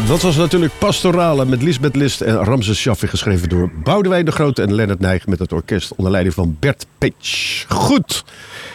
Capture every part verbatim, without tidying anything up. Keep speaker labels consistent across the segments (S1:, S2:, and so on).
S1: Dat was natuurlijk Pastorale met Lisbeth List en Ramses Shaffi, geschreven door Boudewijn de Grote en Lennart Nijg met het orkest onder leiding van Bert Page. Goed.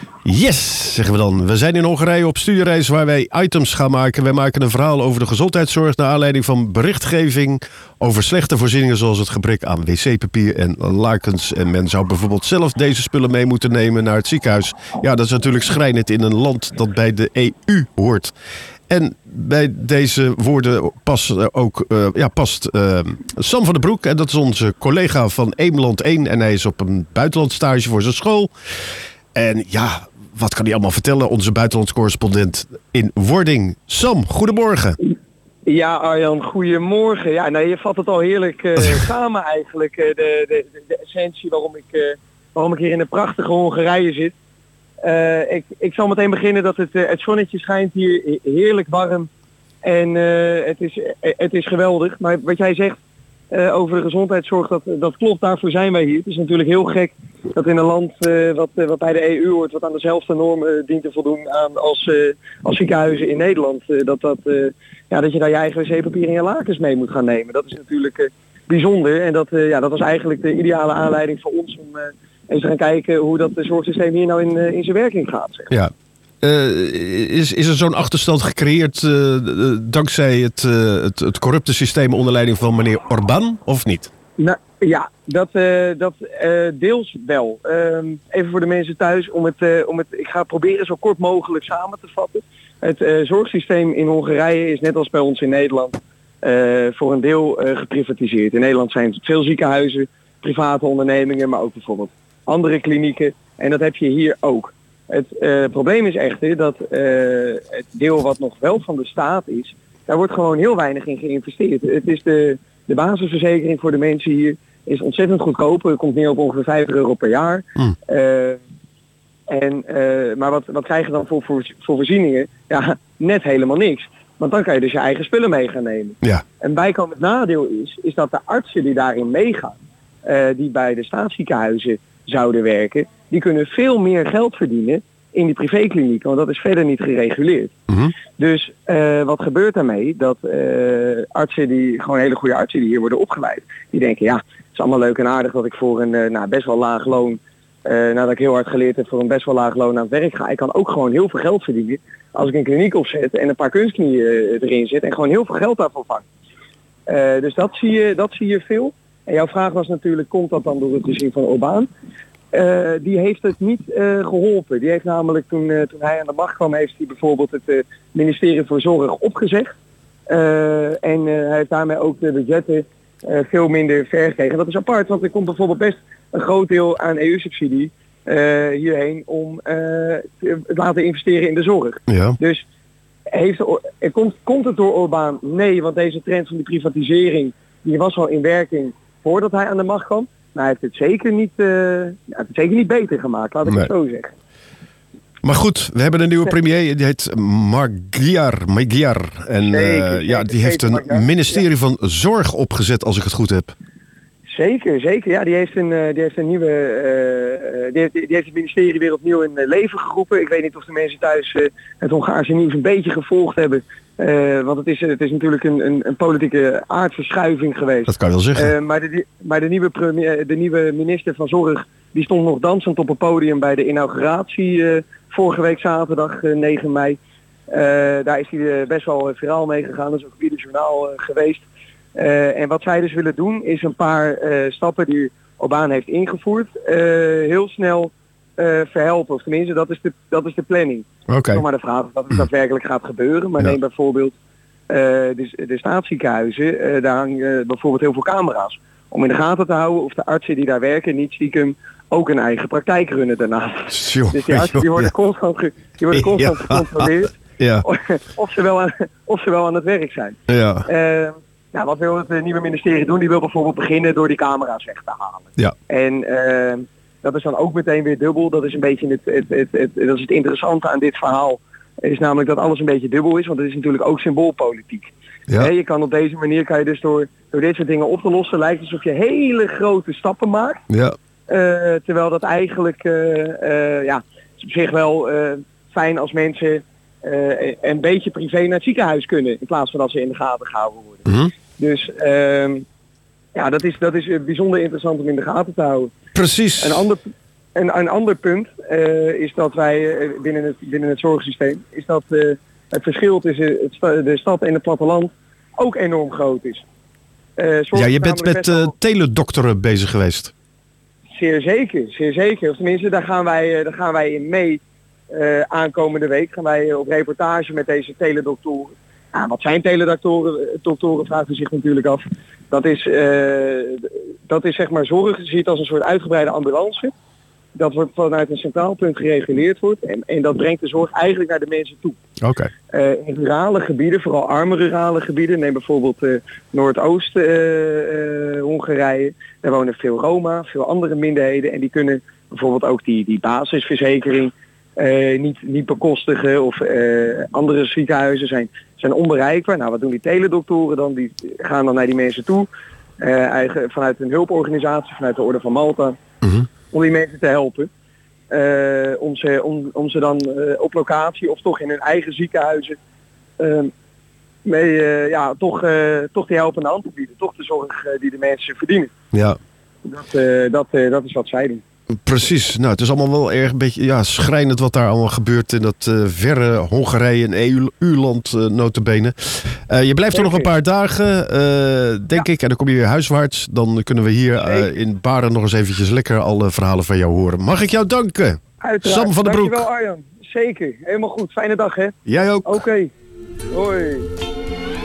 S1: Yes, zeggen we dan. We zijn in Hongarije op studiereis waar wij items gaan maken. Wij maken een verhaal over de gezondheidszorg naar aanleiding van berichtgeving over slechte voorzieningen zoals het gebrek aan wc-papier en lakens. En men zou bijvoorbeeld zelf deze spullen mee moeten nemen naar het ziekenhuis. Ja, dat is natuurlijk schrijnend in een land dat bij de E U hoort. En bij deze woorden past ook uh, ja, past uh, Sam van den Broek. En dat is onze collega van Eemland één. En hij is op een buitenlandstage voor zijn school. En ja, wat kan hij allemaal vertellen? Onze buitenlandscorrespondent in wording. Sam, goedemorgen.
S2: Ja, Arjan, goedemorgen. Ja, nou, je vat het al heerlijk uh, samen eigenlijk. Uh, de, de, de essentie waarom ik, uh, waarom ik hier in een prachtige Hongarije zit. Uh, ik, ik zal meteen beginnen dat het, uh, het zonnetje schijnt hier heerlijk warm. En uh, het, is, uh, het is geweldig. Maar wat jij zegt uh, over de gezondheidszorg, dat, dat klopt. Daarvoor zijn wij hier. Het is natuurlijk heel gek dat in een land uh, wat, uh, wat bij de E U hoort, wat aan dezelfde normen uh, dient te voldoen aan als, uh, als ziekenhuizen in Nederland, uh, dat, dat, uh, ja, dat je daar je eigen wc-papier en je lakens mee moet gaan nemen. Dat is natuurlijk uh, bijzonder. En dat, uh, ja, dat was eigenlijk de ideale aanleiding voor ons om uh, eens te gaan kijken hoe dat zorgsysteem hier nou in, uh, in zijn werking gaat. Zeg.
S1: Ja. Uh, is, is er zo'n achterstand gecreëerd uh, dankzij het, uh, het, het corrupte systeem onder leiding van meneer Orbán, of niet?
S2: Nou, ja, dat, uh, dat uh, deels wel. Uh, even voor de mensen thuis, om het, uh, om het, ik ga proberen zo kort mogelijk samen te vatten. Het uh, zorgsysteem in Hongarije is net als bij ons in Nederland uh, voor een deel uh, geprivatiseerd. In Nederland zijn het veel ziekenhuizen, private ondernemingen, maar ook bijvoorbeeld andere klinieken. En dat heb je hier ook. Het uh, probleem is echter dat uh, het deel wat nog wel van de staat is, daar wordt gewoon heel weinig in geïnvesteerd. Het is de, de basisverzekering voor de mensen hier is ontzettend goedkoop. Het komt neer op ongeveer vijftig euro per jaar. Mm. Uh, en, uh, maar wat, wat krijg je dan voor, voor, voor voorzieningen? Ja, net helemaal niks. Want dan kan je dus je eigen spullen mee gaan nemen. Ja. Een bijkomend nadeel is, is dat de artsen die daarin meegaan, uh, die bij de staatsziekenhuizen zouden werken, die kunnen veel meer geld verdienen in die privéklinieken, want dat is verder niet gereguleerd. Mm-hmm. Dus uh, wat gebeurt daarmee? Dat uh, artsen die, gewoon hele goede artsen die hier worden opgeleid, die denken, ja, het is allemaal leuk en aardig dat ik voor een uh, nou, best wel laag loon, uh, nadat ik heel hard geleerd heb, voor een best wel laag loon aan het werk ga. Ik kan ook gewoon heel veel geld verdienen als ik een kliniek opzet en een paar kunstknieën uh, erin zet en gewoon heel veel geld daarvoor vang. Uh, dus dat zie je, dat zie je veel. En jouw vraag was natuurlijk, komt dat dan door het regime van Orbán? Uh, die heeft het niet uh, geholpen. Die heeft namelijk toen, uh, toen hij aan de macht kwam, heeft hij bijvoorbeeld het uh, ministerie voor Zorg opgezegd. Uh, en uh, hij heeft daarmee ook de budgetten uh, veel minder ver gekregen. Dat is apart, want er komt bijvoorbeeld best een groot deel aan E U-subsidie uh, hierheen om uh, te laten investeren in de zorg. Ja. Dus heeft er, komt, komt het door Orbán? Nee, want deze trend van die privatisering die was al in werking voordat hij aan de macht kwam. Maar hij heeft het zeker niet, uh, hij heeft het zeker niet beter gemaakt, laat ik nee. het zo zeggen.
S1: Maar goed, we hebben een nieuwe premier, die heet Magyar. Magyar. En zeker, uh, ja, die heeft een Magyar. ministerie ja. van Zorg opgezet, als ik het goed heb.
S2: Zeker, zeker. Ja, die heeft een, uh, die heeft een nieuwe, uh, die, heeft, die heeft het ministerie weer opnieuw in uh, leven geroepen. Ik weet niet of de mensen thuis uh, het Hongaarse nieuws een beetje gevolgd hebben. Uh, want het is, het is natuurlijk een, een, een politieke aardverschuiving geweest.
S1: Dat kan je wel zeggen.
S2: Uh, maar de, maar de, nieuwe premier, de nieuwe minister van Zorg, die stond nog dansend op een podium bij de inauguratie uh, vorige week zaterdag uh, negen mei. Uh, daar is hij uh, best wel uh, viraal mee gegaan. Dat is ook op ieder journaal uh, geweest. Uh, en wat zij dus willen doen is een paar uh, stappen die Orbán heeft ingevoerd uh, heel snel uh, verhelpen. Of tenminste, dat is de, dat is de planning. Okay. Nog maar de vraag of dat het daadwerkelijk gaat gebeuren. Maar ja. neem bijvoorbeeld uh, de, de staatsziekenhuizen. Uh, daar hangen uh, bijvoorbeeld heel veel camera's. Om in de gaten te houden of de artsen die daar werken niet stiekem ook een eigen praktijk runnen daarnaast. Jo, dus die artsen die worden ja. constant, ge, die worden constant ja. gecontroleerd. Ja. Of, ze wel aan, of ze wel aan het werk zijn. Ja. Uh, Nou, wat wil het nieuwe ministerie doen? Die wil bijvoorbeeld beginnen door die camera's weg te halen. Ja. En uh, dat is dan ook meteen weer dubbel. Dat is een beetje het, het, het, het, dat is het interessante aan dit verhaal. Is namelijk dat alles een beetje dubbel is. Want het is natuurlijk ook symboolpolitiek. Ja. He, je kan op deze manier, kan je dus door, door dit soort dingen op te lossen, lijkt alsof je hele grote stappen maakt. Ja. Uh, terwijl dat eigenlijk, uh, uh, ja, is op zich wel uh, fijn als mensen uh, een beetje privé naar het ziekenhuis kunnen. In plaats van dat ze in de gaten gehouden worden.
S1: Mm-hmm.
S2: Dus uh, ja, dat is, dat is bijzonder interessant om in de gaten te houden.
S1: Precies.
S2: Een ander, een, een ander punt uh, is dat wij uh, binnen, het, binnen het zorgsysteem, is dat uh, het verschil tussen het sta, de stad en het platteland ook enorm groot is. Uh,
S1: ja, je bent met uh, teledokteren bezig geweest.
S2: Zeer zeker, zeer zeker. Of tenminste, daar gaan wij, uh, daar gaan wij in mee. Uh, aankomende week gaan wij uh, op reportage met deze teledoktoren. Nou, wat zijn teledoktoren? Doktoren vraagt u zich natuurlijk af. Dat is, uh, dat is zeg maar zorg, je ziet als een soort uitgebreide ambulance. Dat wordt vanuit een centraal punt gereguleerd wordt. En, en dat brengt de zorg eigenlijk naar de mensen toe.
S1: Oké.
S2: Okay. Uh, in rurale gebieden, vooral arme rurale gebieden, neem bijvoorbeeld uh, Noordoost-Hongarije. Uh, uh, daar wonen veel Roma, veel andere minderheden. En die kunnen bijvoorbeeld ook die, die basisverzekering uh, niet, niet bekostigen. Of uh, andere ziekenhuizen zijn, zijn onbereikbaar. Nou, wat doen die teledoktoren dan? Die gaan dan naar die mensen toe. Uh, eigen, vanuit een hulporganisatie, vanuit de Orde van Malta.
S1: Mm-hmm.
S2: Om die mensen te helpen. Uh, om, ze, om, om ze dan uh, op locatie of toch in hun eigen ziekenhuizen uh, mee, uh, ja, toch, uh, toch die helpende hand te bieden. Toch de zorg uh, die de mensen verdienen.
S1: Ja.
S2: Dat, uh, dat, uh, dat is wat zij doen.
S1: Precies. Nou, het is allemaal wel erg een beetje ja, schrijnend wat daar allemaal gebeurt in dat uh, verre Hongarije en E U-land uh, nota bene. Uh, je blijft er nog een paar dagen, uh, denk ja. ik. En dan kom je weer huiswaarts. Dan kunnen we hier uh, in Baren nog eens eventjes lekker alle verhalen van jou horen. Mag ik jou danken?
S2: Uiteraard.
S1: Sam van den Broek.
S2: Dankjewel Arjan. Zeker. Helemaal goed. Fijne dag hè.
S1: Jij ook.
S2: Oké. Okay. Hoi.